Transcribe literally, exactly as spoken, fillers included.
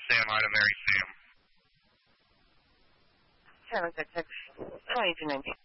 say I'm out of Mary Sam. seven six six, twenty-two nineteen.